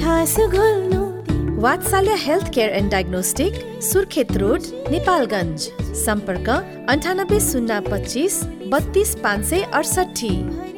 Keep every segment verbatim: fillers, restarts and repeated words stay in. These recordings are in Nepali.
इतिहास घोल्नु वात्सल्य health care and diagnostic, Surkhet road, Nepalgunj. सम्पर्क अन्ठानब्बे शून्य पच्चिस बत्तीस पाँच सय अडसठी।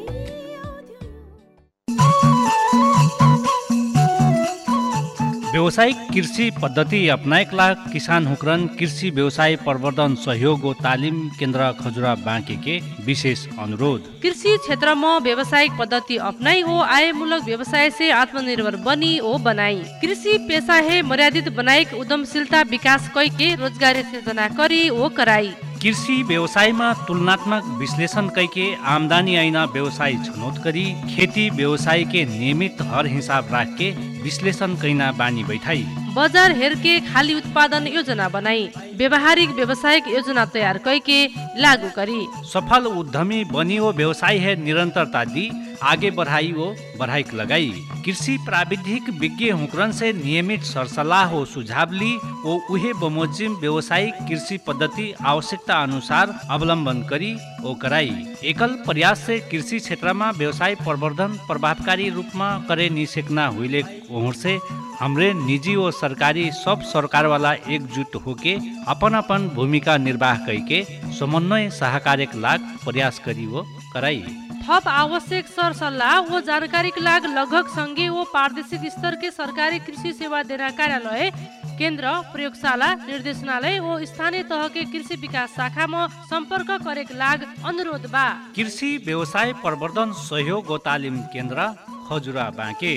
व्यावसायिक कृषि पद्धति अपनाएका किसान हुक्रन कृषि व्यवसाय प्रवर्धन सहयोग व तालिम केन्द्र खजुरा बाँके के विशेष अनुरोध। कृषि क्षेत्र में व्यावसायिक पद्धति अपनाई हो आयमूलक व्यवसाय से आत्मनिर्भर बनी हो बनाई। कृषि पेशा है मर्यादित बनाइक उद्यमशीलता विकास कई के रोजगारी सृजना करी हो कराई। कृषि व्यवसायमा तुलनात्मक विश्लेषण कैके आमदानी ऐना व्यवसाय छनौट करी खेती व्यवसाय के नियमित हर हिसाब राख के विश्लेषण कैना बानी बैठाई। बजार हेर के खाली उत्पादन योजना बनाई व्यवहारिक व्यवसायिक योजना तैयार करके लागू करी। सफल उद्यमी बनी हो व्यवसाय है निरंतरता दी आगे बढ़ाई हो बढ़ाई लगाई। कृषि प्राविधिक विज्ञ हुक्रन से नियमित सरसल्लाह हो सुझाव ली वो उहे बमोजिम व्यवसायिक कृषि पद्धति आवश्यकता अनुसार अवलंबन करी ओ कराई। एकल प्रयास से कृषि क्षेत्र में व्यवसाय प्रवर्धन प्रभावकारी रूप में करे निसेकना हुईले ओहर से हमरे निजी और सरकारी सब सरकार वाला एकजुट होके अपन अपन भूमिका निर्वाह करके समन्वय सहकार्य लाग प्रयास करी वो कराई। थप आवश्यक सर सल्लाह व जानकारी के लाग लगभग संघीय व प्रादेशिक स्तर के सरकारी कृषि सेवा देना कार्यालय केंद्र प्रयोगशाला निर्देशनालय व स्थानीय तह के कृषि विकास शाखा में संपर्क करे के लाग अनुरोध बा। कृषि व्यवसाय प्रवर्धन सहयोग व तालिम केंद्र खजुरा बाँके।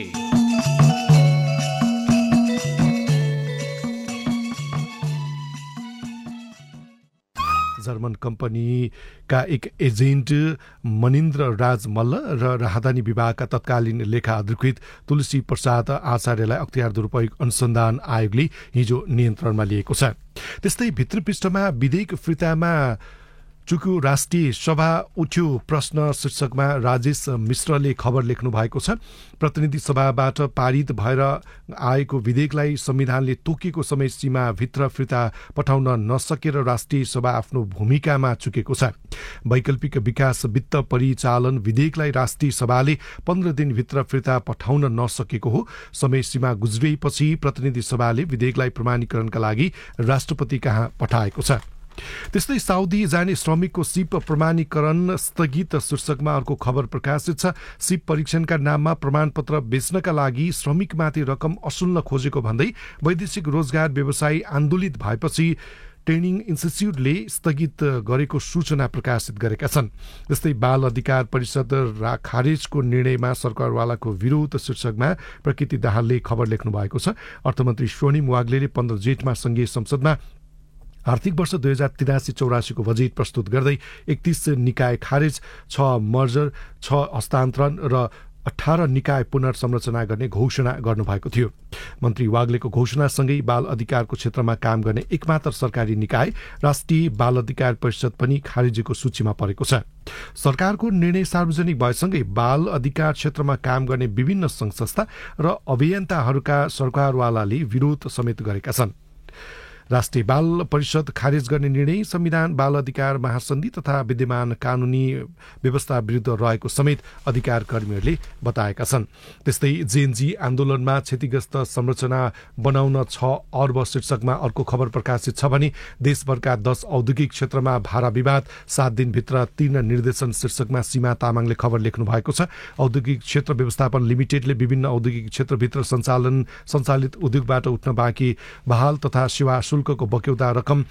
जर्मन कम्पनीका एक एजेन्ट मनिन्द्र राज मल्ल र राहदानी विभागका तत्कालीन लेखा अधिकृत तुलसी प्रसाद आचार्यलाई अख्तियार दुरुपयोग अनुसन्धान आयोगले हिजो नियन्त्रणमा लिएको छ। त्यस्तै भित्री पृष्ठमा विधेयक फिर्तामा चुक्यो राष्ट्रिय सभा उठ्यो प्रश्न शीर्षकमा राजेश मिश्रले खबर लेख्नु भएको छ। प्रतिनिधि सभाबाट पारित भएर आएको विधेयकलाई संविधानले तोकेको समय सीमा भित्र फिर्ता पठाउन नसकेर राष्ट्रिय सभा आफ्नो भूमिकामा चुकेको छ। वैकल्पिक विकास वित्त परिचालन विधेयकलाई राष्ट्रिय सभाले पन्ध्र दिनभित्र फिर्ता पठाउन नसकेको हो। समय सीमा गुज्रिएपछि प्रतिनिधि सभाले विधेयकलाई प्रमाणीकरणका लागि राष्ट्रपति कहाँ पठाएको छ। त्यस्तै साउदी जाने श्रमिकको सिप प्रमाणीकरण स्थगित शीर्षकमा अर्को खबर प्रकाशित छ। सिप परीक्षणका नाममा प्रमाणपत्र बेच्नका लागि श्रमिकमाथि रकम असुल्न खोजेको भन्दै वैदेशिक रोजगार व्यवसायी आन्दोलित भएपछि ट्रेनिङ इन्स्टिच्युटले स्थगित गरेको सूचना प्रकाशित गरेका छन्। जस्तै बाल अधिकार परिषद खारेजको निर्णयमा सरकारवालाको विरोध शीर्षकमा प्रकृति दाहालले खबर लेख्नु भएको छ। अर्थमन्त्री स्वर्णिम वाग्लेले पन्ध्र जेठमा संघीय संसदमा आर्थिक वर्ष दुई हजार तिरासी चौरासीको बजेट प्रस्तुत गर्दै एकतीस निकाय खारेज, छ मर्जर, छ हस्तान्तरण र अठारह निकाय पुनर्संरचना गर्ने घोषणा गर्नुभएको थियो। मन्त्री वाग्लेको घोषणासँगै बाल अधिकारको क्षेत्रमा काम गर्ने एकमात्र सरकारी निकाय राष्ट्रिय बाल अधिकार परिषद पनि खारेजीको सूचीमा परेको छ। सरकारको निर्णय सार्वजनिक भएसँगै बाल अधिकार क्षेत्रमा काम गर्ने विभिन्न संघ संस्था र अभियन्ताहरूका सरकारवालाले विरोध समेत गरेका छन्। राष्ट्रिय बाल परिषद खारेज गर्ने निर्णय संविधान, बाल अधिकार महासन्धि तथा विद्यमान कानूनी व्यवस्था विरुद्ध रहेको समेत अधिकार कर्मीहरूले बताएका छन्। त्यस्तै जेएनजी आन्दोलनमा क्षतिग्रस्त संरचना बनाउन छ अर्ब शीर्षकमा अर्को खबर प्रकाशित छ भने देशभरका दस औद्योगिक क्षेत्रमा भाडा विवाद सात दिनभित्र तीर्ण निर्देशन शीर्षकमा सीमा तामाङले खबर लेख्नु भएको छ। औद्योगिक क्षेत्र व्यवस्थापन लिमिटेडले विभिन्न औद्योगिक क्षेत्रभित्र सञ्चालन सञ्चालित उद्योगबाट उठ्न बाँकी बहाल तथा सेवा शुल्कको बक्यौता रकम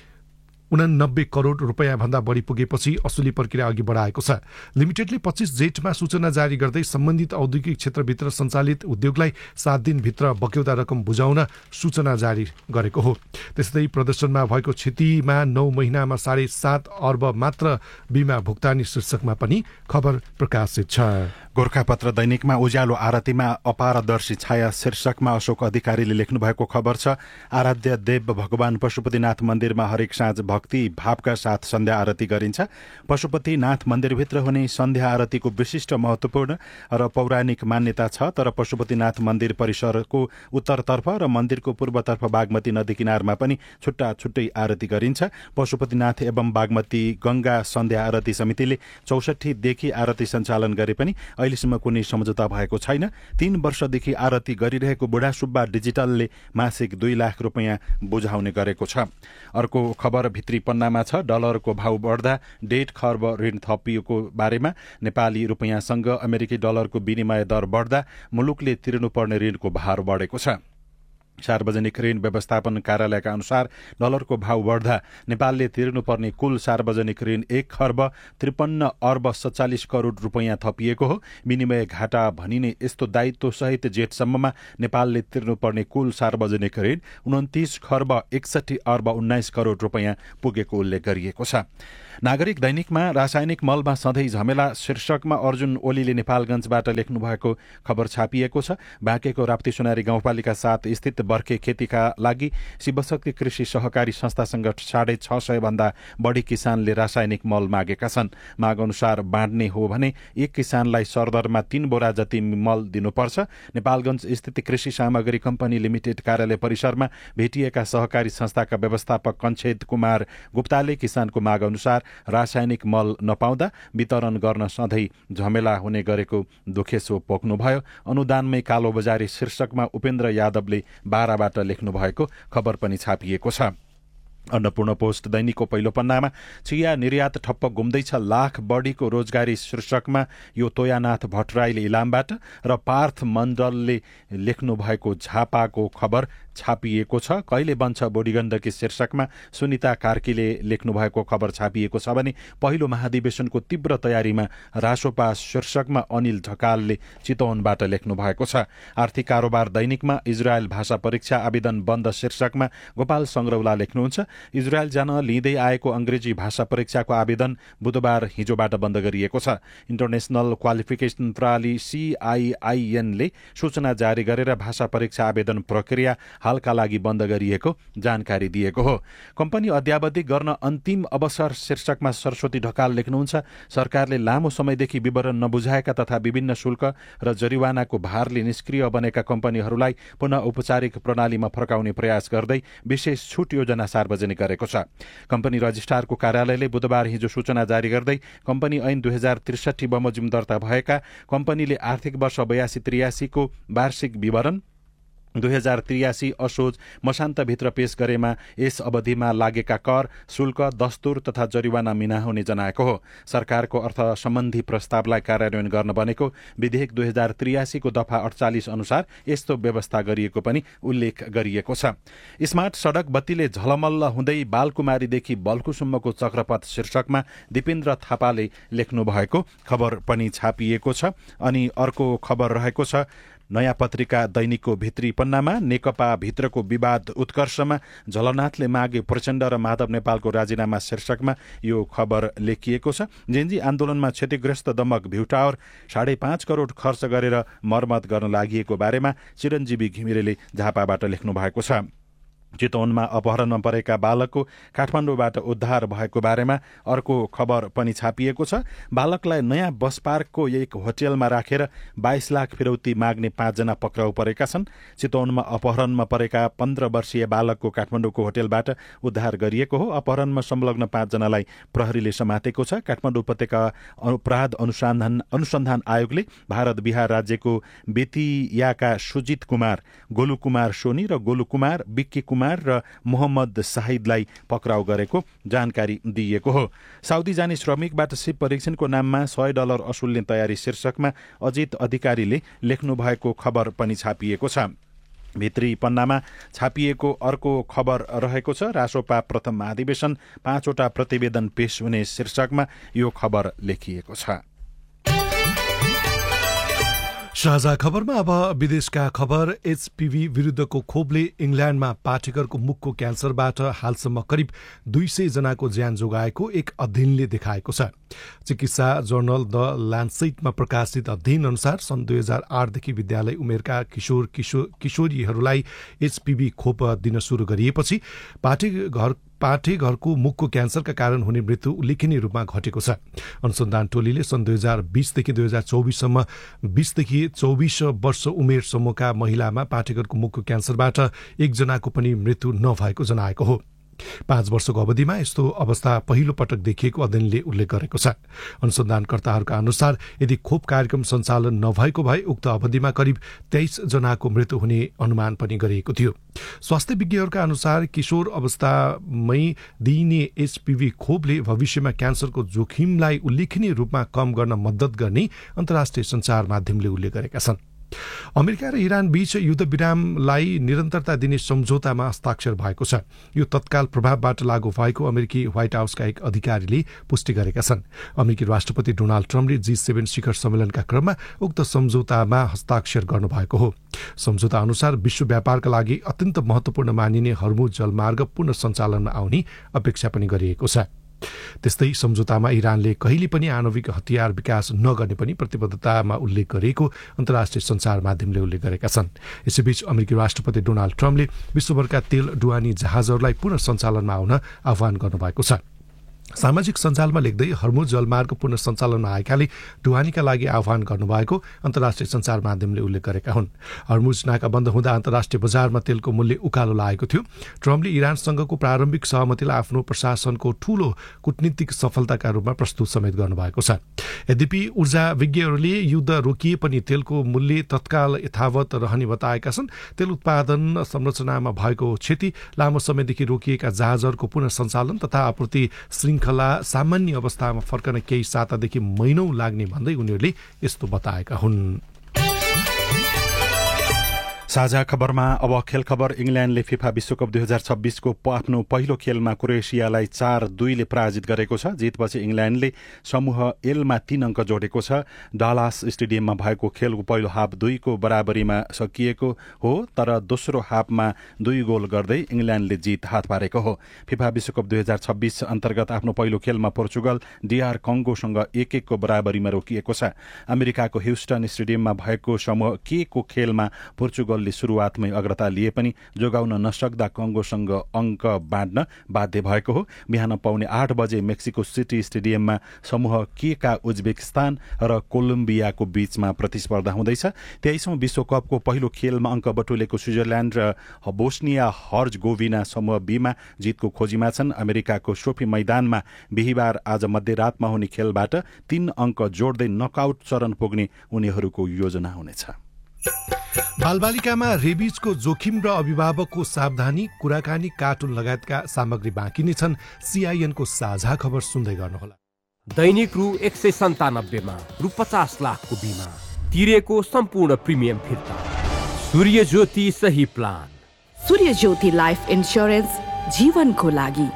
उनानब्बे करोड रुपियाँ भन्दा बढी पुगेपछि असुली प्रक्रिया अघि बढाएको छ। लिमिटेडले पच्चीस जेठमा सूचना जारी गर्दै सम्बन्धित औद्योगिक क्षेत्रभित्र सञ्चालित उद्योगलाई सात दिनभित्र बक्यौता रकम बुझाउन सूचना जारी गरेको हो। त्यस्तै प्रदर्शनमा भएको क्षतिमा नौ महिनामा साढे सात अर्ब मात्र बिमा भुक्तानी शीर्षकमा पनि खबर प्रकाशित छ। गोर्खापत्र दैनिकमा उज्यालो आरतीमा अपारदर्शी छाया शीर्षकमा अशोक अधिकारीले लेख्नु भएको खबर छ। आराध्य देव भगवान पशुपतिनाथ मन्दिरमा हरेक साँझ भक्ति भावका साथ सन्ध्या आरती गरिन्छ। पशुपतिनाथ मन्दिरभित्र हुने सन्ध्या आरतीको विशिष्ट महत्वपूर्ण र पौराणिक मान्यता छ। तर पशुपतिनाथ मन्दिर परिसरको उत्तरतर्फ र मन्दिरको पूर्वतर्फ बागमती नदी किनारमा पनि छुट्टा छुट्टै आरती गरिन्छ। पशुपतिनाथ एवं बागमती गंगा सन्ध्या आरती समितिले चौसठी देखि आरती सञ्चालन गरे पनि अहिलेसम्म कुनै सम्झौता भएको छैन। तीन वर्षदेखि आरती गरिरहेको बुढा सुब्बा डिजिटलले मासिक दुई लाख रुपियाँ बुझाउने गरेको छ। अर्को खबर भित्री पन्नामा छ। डलरको भाव बढ्दा डेढ खर्ब ऋण थपिएको बारेमा नेपाली रुपियाँसँग अमेरिकी डलरको विनिमय दर बढ्दा मुलुकले तिर्नुपर्ने ऋणको भार बढेको छ। सार्वजनिक ऋण व्यवस्थापन कार्यालयका अनुसार डलरको भाव बढ्दा नेपालले तिर्नुपर्ने कुल सार्वजनिक ऋण एक खर्ब त्रिपन्न अर्ब सत्तालिस करोड रुपियाँ थपिएको हो। विनिमय घाटा भनिने यस्तो दायित्व सहित जेठसम्ममा नेपालले तिर्नुपर्ने कुल सार्वजनिक ऋण उन्तिस खर्ब एकसठी अर्ब उन्नाइस करोड रुपियाँ पुगेको उल्लेख गरिएको छ। नागरिक दैनिकमा रासायनिक मलमा सधैँ झमेला शीर्षकमा अर्जुन ओलीले नेपालगञ्जबाट लेख्नु भएको खबर छापिएको छ। बाँकेको राप्ती सुनारी गाउँपालिका सात स्थित बर्खे खेतीका लागि शिवशक्ति कृषि सहकारी संस्थासँग साढे छ सय भन्दा बढी किसानले रासायनिक मल मागेका छन्। माग अनुसार बाँड्ने हो भने एक किसानलाई सरदरमा तीन बोरा जति मल दिनुपर्छ। नेपालगञ्ज स्थित कृषि सामग्री कम्पनी लिमिटेड कार्यालय परिसरमा भेटिएका सहकारी संस्थाका व्यवस्थापक कञ्छेद कुमार गुप्ताले किसानको माग अनुसार रासायनिक मल नपाउँदा वितरण गर्न सधैँ झमेला हुने गरेको दुखेसो पोख्नुभयो। अनुदानमै कालोबजारी शीर्षकमा उपेन्द्र यादवले बाराबाट लेख्नु भएको खबर पनि छापिएको छ। अन्नपूर्ण पोस्ट दैनिकको पहिलो पन्नामा चिया निर्यात ठप्प घुम्दैछ, लाख बढीको रोजगारी शीर्षकमा यो तोयानाथ भट्टराईले इलामबाट र पार्थ मण्डलले लेख्नु भएको झापाको खबर छापिएको छ। कहिले बन्छ बोडीगण्डकी शीर्षकमा सुनिता कार्कीले लेख्नु भएको खबर छापिएको छ भने पहिलो महाधिवेशनको तीव्र तयारीमा रासोपा शीर्षकमा अनिल ढकालले चितवनबाट लेख्नु भएको छ। आर्थिक कारोबार दैनिकमा इजरायल भाषा परीक्षा आवेदन बन्द शीर्षकमा गोपाल सङ्ग्रौला लेख्नुहुन्छ। इजरायल जान लिँदै आएको अंग्रेजी भाषा परीक्षाको आवेदन बुधबार हिजोबाट बन्द गरिएको छ। इन्टरनेशनल क्वालिफिकेसन प्रणाली सीआईआईएनले सूचना जारी गरेर भाषा परीक्षा आवेदन प्रक्रिया हालका लागि बन्द गरिएको जानकारी दिएको हो। कम्पनी अद्यावधि गर्न अन्तिम अवसर शीर्षकमा सरस्वती ढकाल लेख्नुहुन्छ। सरकारले लामो समयदेखि विवरण नबुझाएका तथा विभिन्न शुल्क र जरिवानाको भारले निष्क्रिय बनेका कम्पनीहरूलाई पुनः औपचारिक प्रणालीमा फर्काउने प्रयास गर्दै विशेष छुट योजना सार्वजनिक गरेको छ। कम्पनी रजिस्ट्रारको कार्यालयले बुधबार हिजो सूचना जारी गर्दै कम्पनी ऐन दुई हजार त्रिसठी बमोजिम दर्ता भएका कम्पनीले आर्थिक वर्ष बयासी त्रियासीको वार्षिक विवरण दुई हजार त्रियासी असोज मसान्तभित्र पेश गरेमा यस अवधिमा लागेका कर, शुल्क, दस्तुर तथा जरिवाना मिना हुने जनाएको हो। सरकारको अर्थ सम्बन्धी प्रस्तावलाई कार्यान्वयन गर्न बनेको विधेयक दुई हजार त्रियासीको दफा अडचालिस अनुसार यस्तो व्यवस्था गरिएको पनि उल्लेख गरिएको छ। स्मार्ट सडक बत्तीले झलमल्ल हुँदै बालकुमारीदेखि बल्कुसम्मको चक्रपथ शीर्षकमा दिपेन्द्र थापाले लेख्नु भएको खबर पनि छापिएको छ। अनि अर्को खबर रहेको छ नयाँ पत्रिका दैनिकको भित्री पन्नामा नेकपा भित्रको विवाद उत्कर्षमा झलनाथले मागे प्रचण्ड र माधव नेपालको राजीनामा शीर्षकमा यो खबर लेखिएको छ। जेन्जी आन्दोलनमा क्षतिग्रस्त दमक भ्यू टावर साढे पाँच करोड खर्च गरेर मर्मत गर्न लागि बारेमा चिरञ्जीवी घिमिरेले झापाबाट लेख्नु भएको छ। चितवनमा अपहरणमा परेका बालकको काठमाडौँबाट उद्धार भएको बारेमा अर्को खबर पनि छापिएको छ। बालकलाई नयाँ बस पार्कको एक होटेलमा राखेर बाइस लाख फिरौती माग्ने पाँचजना पक्राउ परेका छन्। चितवनमा अपहरणमा परेका पन्ध्र वर्षीय बालकको काठमाडौँको होटेलबाट उद्धार गरिएको हो। अपहरणमा संलग्न पाँचजनालाई प्रहरीले समातेको छ। काठमाडौँ उपत्यका अपराध अनुसन्धान अनुसन्धान आयोगले भारत बिहार राज्यको बेतियाका सुजित कुमार, गोलु कुमार सोनी र गोलु कुमार, बिक्की कुमार र मोहम्मद शाहिदलाई पक्राउ गरेको जानकारी दिइएको हो। साउदी जाने श्रमिकबाट सिप परीक्षणको नाममा सय डलर असुल्ने तयारी शीर्षकमा अजित अधिकारीले लेख्नु भएको खबर पनि छापिएको छ। भित्री पन्नामा छापिएको अर्को खबर रहेको छ रासोपा प्रथम महाधिवेशन पाँचवटा प्रतिवेदन पेश हुने शीर्षकमा यो खबर लेखिएको छ। साझा खबरमा अब विदेशका खबर। एचपीभी विरुद्धको खोपले इङ्ल्याण्डमा पाठेघरको मुखको क्यान्सरबाट हालसम्म करिब दुई सय जनाको ज्यान जोगाएको एक अध्ययनले देखाएको छ। चिकित्सा जर्नल द ल्यान्डसेटमा प्रकाशित अध्ययन अनुसार सन् दुई हजार आठदेखि विद्यालय उमेरका किशोर किशोर किशोरीहरूलाई एचपीभी खोप दिन शुरू गरिएपछि पाठेघर पाठेघरको मुखको क्यान्सरका कारण हुने मृत्यु उल्लेखनीय रूपमा घटेको छ। अनुसन्धान टोलीले सन् दुई हजार बीसदेखि दुई हजार चौबिससम्म बीसदेखि चौबिस वर्ष उमेर समूहका महिलामा पाठेघरको मुखको क्यान्सरबाट एकजनाको पनि मृत्यु नभएको जनाएको हो। पाँच वर्षको अवधिमा यस्तो अवस्था पहिलो पटक देखिएको अध्ययनले उल्लेख गरेको छ। अनुसन्धानकर्ताहरूका अनुसार यदि खोप कार्यक्रम सञ्चालन नभएको भए उक्त अवधिमा करिब तेइस जनाको मृत्यु हुने अनुमान पनि गरिएको थियो। स्वास्थ्य विज्ञहरूका अनुसार किशोर अवस्थामै दिइने एचपीभी खोपले भविष्यमा क्यान्सरको जोखिमलाई उल्लेखनीय रूपमा कम गर्न मद्दत गर्ने अन्तर्राष्ट्रिय सञ्चार माध्यमले उल्लेख गरेका छन्। अमेरिका र इरान बीच युद्ध विरामलाई निरन्तरता दिने सम्झौतामा हस्ताक्षर भएको छ। यो तत्काल प्रभावबाट लागू भएको अमेरिकी व्हाइट हाउसका एक अधिकारीले पुष्टि गरेका छन्। अमेरिकी राष्ट्रपति डोनाल्ड ट्रम्पले जी सेभेन शिखर सम्मेलनका क्रममा उक्त सम्झौतामा हस्ताक्षर गर्नुभएको हो। सम्झौता अनुसार विश्व व्यापारका लागि अत्यन्त महत्वपूर्ण मानिने हर्मुज जलमार्ग पुनः सञ्चालनमा आउने अपेक्षा पनि गरिएको छ। त्यस्तै सम्झौतामा इरानले कहिले पनि आणविक हतियार विकास नगर्ने पनि प्रतिबद्धतामा उल्लेख गरेको अन्तर्राष्ट्रिय सञ्चार माध्यमले उल्लेख गरेका छन्। यसैबीच अमेरिकी राष्ट्रपति डोनाल्ड ट्रम्पले विश्वभरका तेल ढुवानी जहाजहरूलाई पुनः सञ्चालनमा आउन आह्वान गर्नुभएको छ। सामाजिक सञ्जालमा लेख्दै हर्मुज जलमार्ग पुनः सञ्चालनमा आएकाले ढुवानीका लागि आह्वान गर्नुभएको अन्तर्राष्ट्रिय सञ्चार माध्यमले उल्लेख गरेका हुन्। हर्मुज नाका बन्द हुँदा अन्तर्राष्ट्रिय बजारमा तेलको मूल्य उकालो लागेको थियो। ट्रम्पले इरानसँगको प्रारम्भिक सहमतिलाई आफ्नो प्रशासनको ठूलो कूटनीतिक सफलताका रूपमा प्रस्तुत समेत गर्नुभएको छ। यद्यपि ऊर्जा विज्ञहरूले युद्ध रोकिए पनि तेलको मूल्य तत्काल यथावत रहने बताएका छन्। तेल उत्पादन संरचनामा भएको क्षति, लामो समयदेखि रोकिएका जहाजहरूको पुनः सञ्चालन तथा आपूर्ति श्रृङ्खला सामान्य अवस्थामा फर्कन केही सातादेखि महिनौं लाग्ने भन्दै उनीहरूले यस्तो बताएका हुन्। साझा खबरमा अब खेल खबर। इङ्ल्यान्डले फिफा विश्वकप दुई हजार छब्बीसको आफ्नो पहिलो खेलमा क्रोएसियालाई चार दुईले पराजित गरेको छ। जितपछि इङ्ल्यान्डले समूह एलमा तीन अङ्क जोडेको छ। डालास स्टेडियममा भएको खेलको पहिलो हाफ दुईको बराबरीमा सकिएको हो, तर दोस्रो हाफमा दुई गोल गर्दै इङ्ल्यान्डले जित हात पारेको हो। फिफा विश्वकप दुई हजार छब्बीस अन्तर्गत आफ्नो पहिलो खेलमा पोर्चुगल डीआर कङ्गोसँग एक एकको बराबरीमा रोकिएको छ। अमेरिकाको ह्युस्टन स्टेडियममा भएको समूह के को खेलमा पोर्चुगल सुरुवातमै अग्रता लिए पनि जोगाउन नसक्दा कङ्गोसँग अङ्क बाँड्न बाध्य भएको हो। बिहान पाउने आठ बजे मेक्सिको सिटी स्टेडियममा समूह के का उज्बेकिस्तान र कोलम्बियाको बीचमा प्रतिस्पर्धा हुँदैछ। तेइसौं विश्वकपको पहिलो खेलमा अङ्क बटुलेको स्विजरल्याण्ड र बोस्निया हर्जगोभिना समूह बीमा जितको खोजीमा छन्। अमेरिकाको सोफी मैदानमा बिहिबार आज मध्यरातमा हुने खेलबाट तीन अङ्क जोड्दै नकआउट चरण पुग्ने उनीहरूको योजना हुनेछ। बालबालिकामा रेबिजको जोखिम र अभिभावकको सावधानी, कुराकानी, कार्टुन लगायतका सामग्री बाँकी नै छन्। सीआईएनको साझा खबर सुन्दै गर्नुहोला। दैनिक रु एक सय सन्तानब्बेमा रु पचास लाखको बिमा तिरेको सम्पूर्ण प्रिमियम फिर्ता। सूर्य ज्योति सही प्लान। सूर्य ज्योति लाइफ इन्स्योरेन्स, जीवनको लागि।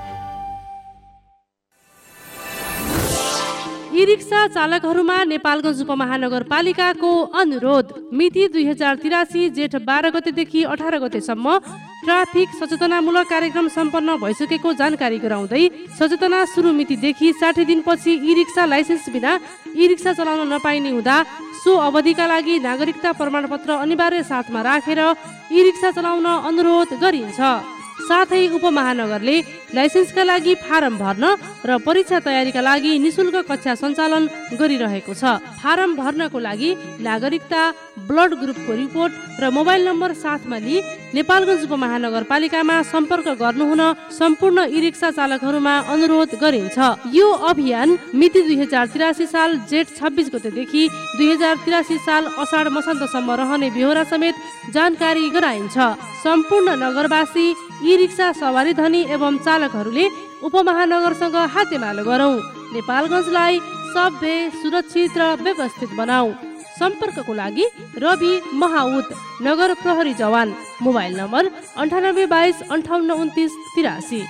ई रिक्सा चालकहरूमा नेपालगञ्ज उपमहानगरपालिकाको अनुरोध। मिति दुई हजार तिरासी जेठ बाह्र गतेदेखि अठार गतेसम्म ट्राफिक सचेतनामूलक कार्यक्रम सम्पन्न भइसकेको जानकारी गराउँदै सचेतना सुरु मितिदेखि साठी दिनपछि ई रिक्सा लाइसेन्स बिना ई रिक्सा चलाउन नपाइने हुँदा सो अवधिका लागि नागरिकता प्रमाणपत्र अनिवार्य साथमा राखेर ई रिक्सा चलाउन अनुरोध गरिन्छ। साथै उपमहानगरले लाइसेन्सका लागि फारम भर्न र परीक्षा तयारीका लागि निशुल्क कक्षा सञ्चालन गरिरहेको छ। फारम भर्नको लागि नागरिकता, ब्लड ग्रुपको रिपोर्ट र मोबाइल नम्बर साथमा लिई नेपालगञ्ज उपमहानगरपालिकामा सम्पर्क गर्नुहुन सम्पूर्ण ई रिक्सा चालकहरूमा अनुरोध गरिन्छ। यो अभियान मिति दुई हजार तिरासी साल जेठ छब्बिस गतेदेखि दुई हजार तिरासी साल असाढ मसान्तसम्म रहने बेहोरा समेत जानकारी गराइन्छ। सम्पूर्ण नगरवासी, ई रिक्सा सवारी धनी एवं चालकहरूले उपमहानगरसँग हातेमालो गरौं। नेपालगञ्जलाई सभ्य, सुरक्षित र व्यवस्थित बनाऊ। सम्पर्कको लागि रवि महाउत, नगर प्रहरी जवान, मोबाइल नम्बर अन्ठानब्बे बाइस अन्ठाउन्न उन्तिस तिरासी।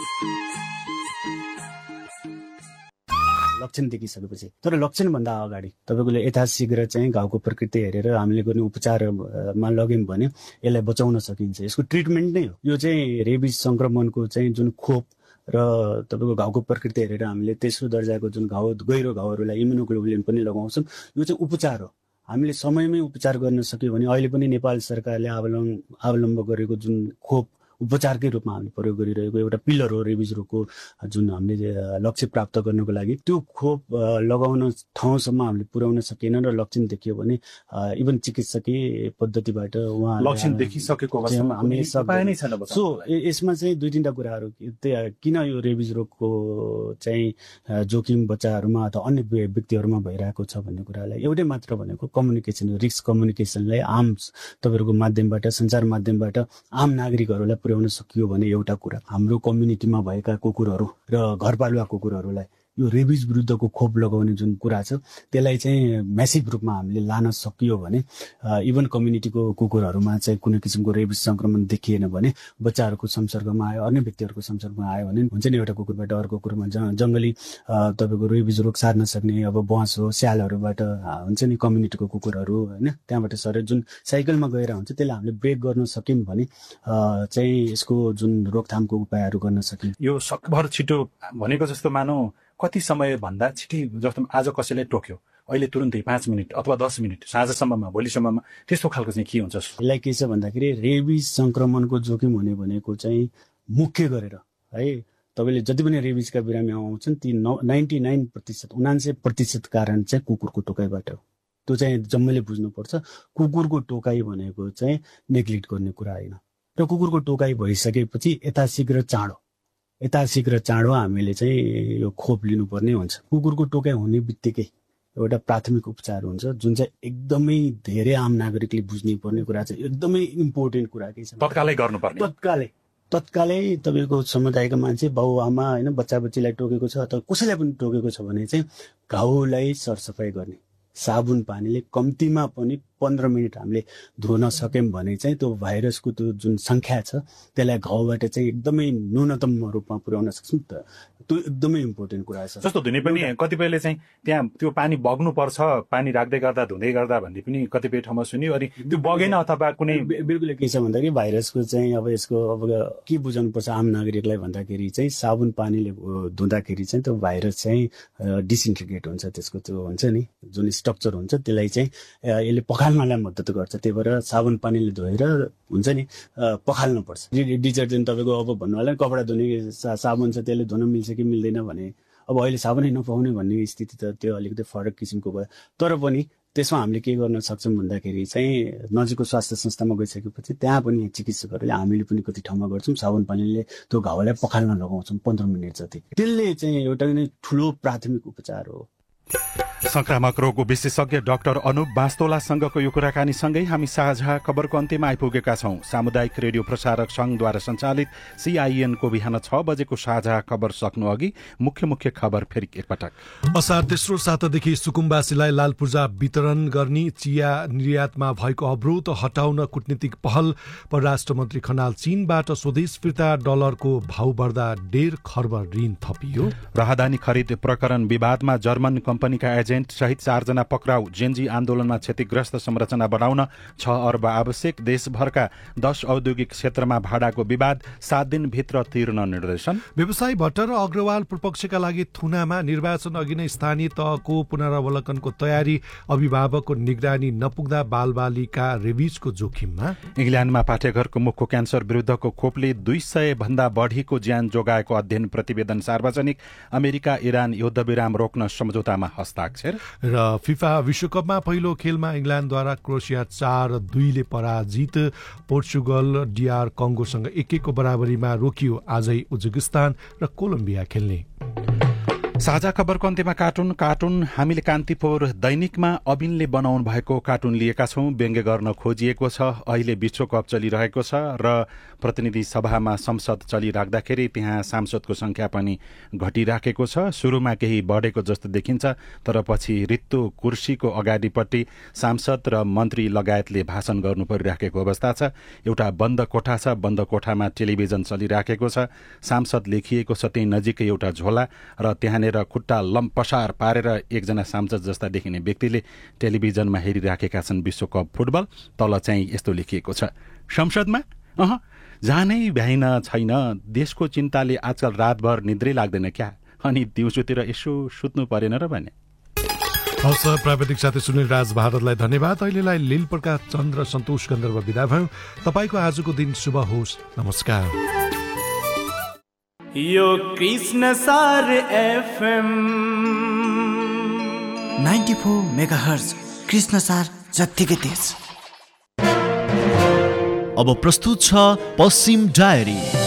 लक्षण देखिसकेपछि, तर लक्षणभन्दा अगाडि तपाईँले यथाशीघ्र चाहिँ घाउको प्रकृति हेरेर हामीले गर्ने उपचारमा लग्यौँ भने यसलाई बचाउन सकिन्छ। यसको ट्रिटमेन्ट नै हो यो चाहिँ रेबिज सङ्क्रमणको चाहिँ जुन खोप र तपाईँको घाउको प्रकृति हेरेर हामीले तेस्रो दर्जाको जुन घाउ गहिरो घाउहरूलाई इम्युनोग्लोबुलिन पनि लगाउँछौँ। यो चाहिँ उपचार हो। हामीले समयमै उपचार गर्न सक्यो भने अहिले पनि नेपाल सरकारले अवलम्ब अवलम्ब गरेको जुन खोप उपचारकै रूपमा हामीले प्रयोग गरिरहेको एउटा पिलर हो रेबिज रोगको, जुन हामीले लक्ष्य प्राप्त गर्नको लागि। त्यो खोप लगाउन ठाउँसम्म हामीले पुर्याउन सकेन र लक्षण देखियो भने इभन चिकित्सकीय पद्धतिबाट उहाँ लक्षण देखिसकेको अवस्थामा हामी उपाय नै छैन। सो यसमा चाहिँ दुई तिनवटा कुराहरू, किन यो रेबिज रोगको चाहिँ जोखिम बच्चाहरूमा अथवा अन्य व्यक्तिहरूमा भइरहेको छ भन्ने कुरालाई एउटै मात्र भनेको कम्युनिकेसन, रिस्क कम्युनिकेसनलाई आम तपाईँहरूको माध्यमबाट, सञ्चार माध्यमबाट आम नागरिकहरूलाई पुर्याउन सकियो भने एउटा कुरा, हाम्रो कम्युनिटीमा भएका कुकुरहरू र घरपालुवा कुकुरहरूलाई यो रेबिज विरुद्धको खोप लगाउने जुन कुरा छ त्यसलाई चाहिँ म्यासिभ रूपमा हामीले लान सकियो भने इभन कम्युनिटीको कुकुरहरूमा चाहिँ कुनै किसिमको रेबिज संक्रमण देखिएन भने बच्चाहरूको संसर्गमा आयो, अन्य व्यक्तिहरूको संसर्गमा आयो भने हुन्छ नि एउटा कुकुरबाट अर्को कुकुरमा जङ्गली तपाईँको रेबिज रोग सार्न सक्ने अब बस हो, स्यालहरूबाट हुन्छ नि कम्युनिटीको कुकुरहरू होइन त्यहाँबाट सरे जुन साइकलमा गएर हुन्छ त्यसलाई हामीले ब्रेक गर्न सक्यौँ भने चाहिँ यसको जुन रोकथामको उपायहरू गर्न सकिन्छ। यो सकभर छिटो भनेको जस्तो मानौ कति समय भन्दा छिटै, जस्तो आज कसैले टोक्यो अहिले तुरुन्तै पाँच मिनट अथवा दस मिनट साँझसम्ममा भोलिसम्ममा त्यस्तो खालको चाहिँ के हुन्छ? यसलाई के छ भन्दाखेरि रेबिज संक्रमणको जोखिम हुने भनेको चाहिँ मुख्य गरेर है तपाईँले जति पनि रेबिजका बिरामी आउँछन् ती नाइन्टी नाइन प्रतिशत उनान्सय प्रतिशत कारण चाहिँ कुकुरको टोकाइबाट हो। त्यो चाहिँ जम्मैले बुझ्नुपर्छ। कुकुरको टोकाइ भनेको चाहिँ नेग्लेक्ट गर्ने कुरा होइन र कुकुरको टोकाइ भइसकेपछि यथाशीघ्र चाँडो यथाशीघ्र चाँडो हामीले चाहिँ यो खोप लिनुपर्ने हुन्छ। कुकुरको टोकाइ हुने बित्तिकै एउटा प्राथमिक उपचार हुन्छ जुन चाहिँ एकदमै धेरै आम नागरिकले बुझ्नै पर्ने कुरा चाहिँ एकदमै इम्पोर्टेन्ट कुरा के छ, तत्कालै गर्नुपर्ने। तत्कालै तत्कालै तपाईँको समुदायको मान्छे बाउ आमा होइन बच्चा बच्चीलाई टोकेको छ अथवा कसैलाई पनि टोकेको छ भने चाहिँ घाउलाई सरसफाइ गर्ने साबुन पानीले कम्तीमा पनि पन्ध्र मिनट हामीले धुन सक्यौँ भने चाहिँ त्यो भाइरसको त्यो जुन सङ्ख्या छ त्यसलाई घाउबाट चाहिँ एकदमै न्यूनतम रूपमा पुर्याउन सक्छौँ। त त्यो एकदमै इम्पोर्टेन्ट कुरा छ। जस्तो धुने पनि कतिपयले चाहिँ त्यहाँ त्यो पानी बग्नुपर्छ, पानी राख्दै गर्दा धुँदै गर्दा भन्ने पनि कतिपय ठाउँमा सुन्यो। अनि त्यो बगेन अथवा कुनै बिल्कुल के छ भन्दाखेरि भाइरसको चाहिँ अब यसको अब के बुझाउनुपर्छ आम नागरिकलाई भन्दाखेरि चाहिँ साबुन पानीले धुँदाखेरि चाहिँ त्यो भाइरस चाहिँ डिसइन्टिग्रेट हुन्छ, त्यसको त्यो हुन्छ नि जुन स्ट्रक्चर हुन्छ त्यसलाई चाहिँ यसले पखाल्नलाई मद्दत गर्छ। त्यही भएर साबुन पानीले धोएर हुन्छ नि पखाल्नुपर्छ। डिटर्जेन्ट तपाईँको अब भन्नु होला कपडा धुने साबुन छ त्यसले धुन मिल्छ कि मिल्दैन भने अब अहिले साबुनै नपाउने भन्ने स्थिति त त्यो अलिकति फरक किसिमको भयो। तर पनि त्यसमा हामीले के गर्न सक्छौँ भन्दाखेरि चाहिँ नजिकको स्वास्थ्य संस्थामा गइसकेपछि त्यहाँ पनि चिकित्सकहरूले हामीले पनि कति ठाउँमा गर्छौँ साबुन पानीले त्यो घाउलाई पखाल्न लगाउँछौँ पन्ध्र मिनट जति। त्यसले चाहिँ एउटा नै ठुलो प्राथमिक उपचार हो। संक्रामक रोगको विशेषज्ञ डाक्टर अनुप बास्तोलासँगको यो कुराकानीसँगै हामी साझा खबरको अन्त्यमा आइपुगेका छौं। सामुदायिक रेडियो प्रसारक संघद्वारा सञ्चालित सीआईएनको बिहान छ बजेको साझा खबर सक्नु अघि मुख्य मुख्य खबर फेरि एकपटक। असार तेस्रो सातादेखि सुकुम्बासीलाई लाल पूर्जा वितरण गर्ने चिया निर्यातमा भएको अवरोध हटाउन कूटनीतिक पहल। परराष्ट्र मन्त्री खनाल चीनबाट स्वदेश फिर्ता डलरको भाव बढ्दा डेढ खर्ब ऋण थपियो। राहदानी खरिद प्रकरण विवादमा जर्मन कम्पनीका एजेन्ट सहित चारजना पक्राउ। जेन्जी आन्दोलनमा क्षतिग्रस्त संरचना बनाउन छ अर्ब आवश्यक। देशभरका दश औद्योगिक क्षेत्रमा भाडाको विवाद सात दिनभित्र तिर्न निर्देशन। व्यवसायी भट्ट र अग्रवाल पूर्वपक्षका लागि थुनामा निर्वाचन अघि नै स्थानीय तहको पुनरावलोकनको तयारी। अभिभावकको निगरानी नपुग्दा बालबालिका रेबिजको जोखिममा। इङ्ल्यान्डमा पाठेघरको मुखको क्यान्सर विरुद्धको खोपले दुई सय भन्दा बढीको ज्यान जोगाएको अध्ययन प्रतिवेदन सार्वजनिक। अमेरिका इरान युद्धविराम रोक्न सम्झौतामा हस्ताक्षर। र फिफा विश्वकपमा पहिलो खेलमा इङ्ल्यान्डद्वारा क्रोएसिया चार दुईले पराजित। पोर्चुगल डीआर कङ्गोसँग एक एकको बराबरीमा रोकियो। आजै उज्बेकिस्तान र कोलम्बिया खेल्ने। साझा खबरको अन्त्यमा कार्टुन कार्टुन हामीले कान्तिपुर दैनिकमा अबिनले बनाउनु भएको कार्टुन लिएका छौं। व्यङ्ग्य गर्न खोजिएको छ। अहिले विश्वकप चलिरहेको छ र प्रतिनिधि सभामा संसद चलिराख्दाखेरि त्यहाँ सांसदको संख्या पनि घटिराखेको छ। सुरुमा केही बढेको जस्तो देखिन्छ तर पछि रित्तो कुर्सीको अगाडिपट्टि सांसद र मन्त्री लगायतले भाषण गर्नु परिराखेको अवस्था छ। एउटा बन्द कोठा छ। बन्द कोठामा टेलिभिजन चलिराखेको छ। सांसद लेखिएको छ त्यही नजिकै एउटा झोला र त्यहाँ खुट्टा लम्पसार पारेर एकजना सांसद जस्ता देखिने व्यक्तिले टेलिभिजनमा हेरिराखेका छन् विश्वकप फुटबल। तल चाहिँ यस्तो लेखिएको छ, संसदमा अह जानै भ्याइन छैन, देशको चिन्ताले आजकल रातभर निद्रै लाग्दैन क्या, अनि दिउँसोतिर यसो सुत्नु परेन र भने। हवस्, प्राविधिक साथी सुनिल राज भारतलाई धन्यवाद। अहिलेलाई लील प्रकाश चन्द्र सन्तोष गन्धर्व बिदा भयौँ। तपाईँको आजको दिन शुभ होस्। नमस्कार। यो कृष्ण सार FM ninety four megahertz Krishna सार जत्तिकै तेज। अब प्रस्तुत छ पश्चिम डायरी।